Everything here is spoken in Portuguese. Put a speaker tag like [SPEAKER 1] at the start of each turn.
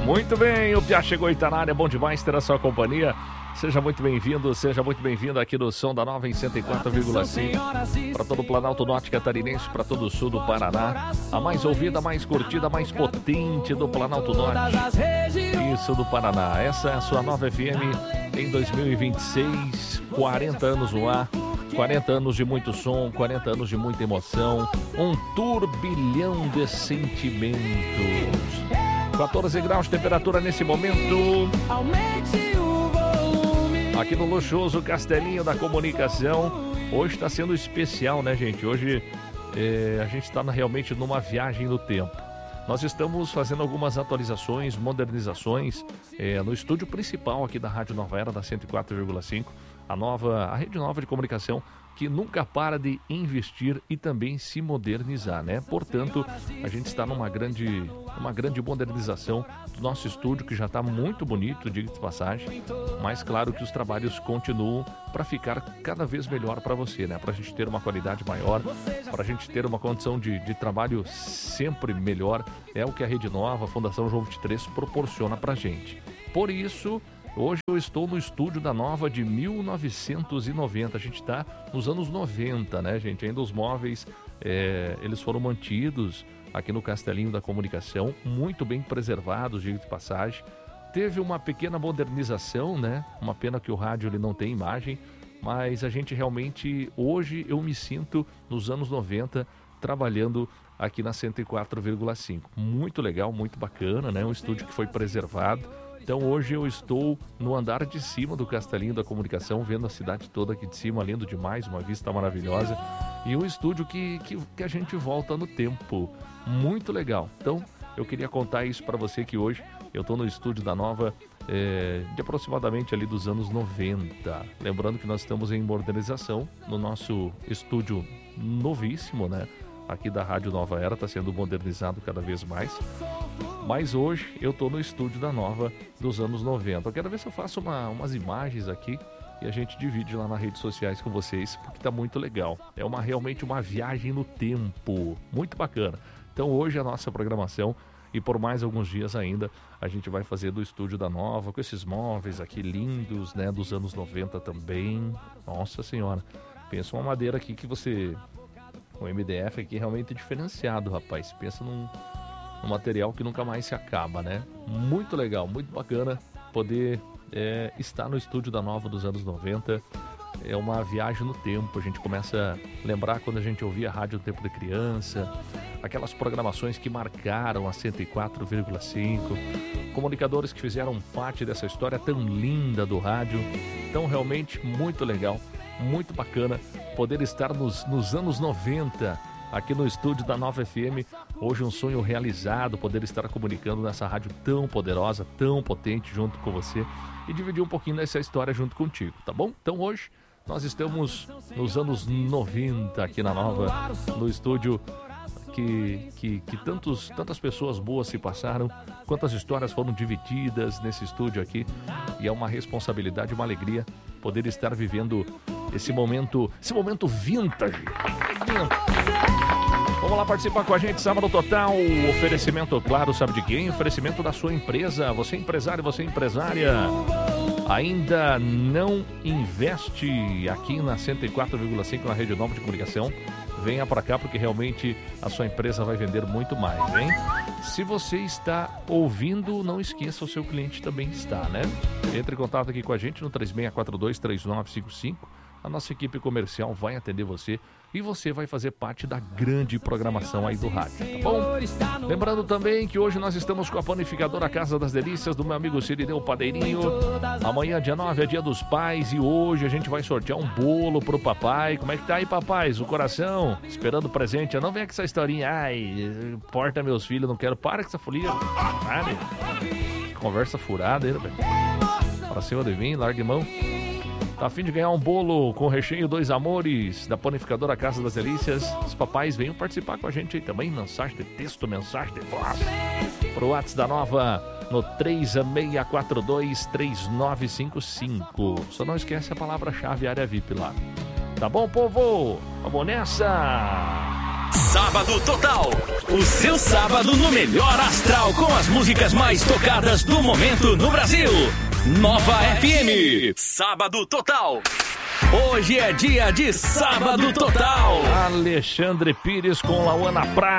[SPEAKER 1] Muito bem, o Piá chegou e tá na área, bom demais ter a sua companhia. Seja muito bem-vindo, seja muito bem-vinda aqui no Som da Nova em 104,5. Para todo o Planalto Norte Catarinense, para todo o sul do Paraná. A mais ouvida, a mais curtida, a mais potente do Planalto Norte. Isso, do Paraná. Essa é a sua Nova FM em 2026. 40 anos no ar. 40 anos de muito som, 40 anos de muita emoção. Um turbilhão de sentimentos. 14 graus de temperatura nesse momento. Aqui no luxuoso Castelinho da Comunicação. Hoje está sendo especial, né, gente? Hoje a gente está realmente numa viagem no tempo. Nós estamos fazendo algumas atualizações, modernizações no estúdio principal aqui da Rádio Nova Era, da 104,5. A rede nova de comunicação que nunca para de investir e também se modernizar, né? Portanto, a gente está numa grande modernização do nosso estúdio, que já está muito bonito, diga de passagem, mas claro que os trabalhos continuam para ficar cada vez melhor para você, né? Para a gente ter uma qualidade maior, para a gente ter uma condição de trabalho sempre melhor, é o que a Rede Nova, a Fundação João 23 proporciona para a gente. Por isso, hoje eu estou no estúdio da Nova de 1990, a gente está nos anos 90, né, gente? Ainda os móveis, eles foram mantidos aqui no Castelinho da Comunicação, muito bem preservados, digo de passagem. Teve uma pequena modernização, né? Uma pena que o rádio ele não tem imagem, mas a gente realmente, hoje eu me sinto nos anos 90 trabalhando aqui na 104,5. Muito legal, muito bacana, né? Um estúdio que foi preservado. Então hoje eu estou no andar de cima do Castelinho da Comunicação, vendo a cidade toda aqui de cima, lindo demais, uma vista maravilhosa. E um estúdio que a gente volta no tempo. Muito legal. Então eu queria contar isso para você, que hoje eu estou no estúdio da Nova de aproximadamente ali dos anos 90. Lembrando que nós estamos em modernização no nosso estúdio novíssimo, né? Aqui da Rádio Nova Era, está sendo modernizado cada vez mais. Mas hoje eu estou no estúdio da Nova dos anos 90. Eu quero ver se eu faço umas imagens aqui e a gente divide lá nas redes sociais com vocês, porque está muito legal. É realmente uma viagem no tempo, muito bacana. Então hoje a nossa programação, e por mais alguns dias ainda, a gente vai fazer do estúdio da Nova, com esses móveis aqui lindos, né, dos anos 90 também. Nossa Senhora, pensa uma madeira aqui que você... O MDF aqui é realmente diferenciado, rapaz. Pensa num material que nunca mais se acaba, né? Muito legal, muito bacana poder estar no estúdio da Nova dos anos 90. É uma viagem no tempo. A gente começa a lembrar quando a gente ouvia a rádio no tempo de criança, aquelas programações que marcaram a 104,5, comunicadores que fizeram parte dessa história tão linda do rádio. Então realmente muito legal, muito bacana poder estar nos anos 90 aqui no estúdio da Nova FM. Hoje um sonho realizado, poder estar comunicando nessa rádio tão poderosa, tão potente junto com você e dividir um pouquinho dessa história junto contigo, tá bom? Então hoje nós estamos nos anos 90 aqui na Nova, no estúdio que tantas pessoas boas se passaram, quantas histórias foram divididas nesse estúdio aqui, e é uma responsabilidade, uma alegria poder estar vivendo esse momento vintage. Vamos lá participar com a gente, Sábado Total, oferecimento, claro, sabe de quem? Oferecimento da sua empresa, você empresário, você empresária, ainda não investe aqui na 104,5 na Rede Nova de Comunicação? Venha para cá, porque realmente a sua empresa vai vender muito mais, hein? Se você está ouvindo, não esqueça, o seu cliente também está, né? Entre em contato aqui com a gente no 3642-3955. A nossa equipe comercial vai atender você e você vai fazer parte da grande programação aí do rádio, tá bom? Lembrando também que hoje nós estamos com a panificadora Casa das Delícias do meu amigo Cirineu Padeirinho. Amanhã, dia 9, é dia dos pais e hoje a gente vai sortear um bolo pro papai. Como é que tá aí, papais? O coração esperando o presente. Eu não venho com essa historinha, ai, porta meus filhos, não quero. Para com essa folia. Para, conversa furada aí, velho. Para cima de mim, largue mão. Tá a fim de ganhar um bolo com recheio Dois Amores da panificadora Casa das Delícias? Os papais venham participar com a gente aí também. Mensagem de texto, mensagem de voz pro WhatsApp da Nova no 3642-3955. Só não esquece a palavra-chave área VIP lá. Tá bom, povo? Vamos nessa!
[SPEAKER 2] Sábado Total. O seu sábado no melhor astral com as músicas mais tocadas do momento no Brasil. Nova FM. Sábado Total. Hoje é dia de Sábado Total.
[SPEAKER 1] Alexandre Pires com Lauana Prata.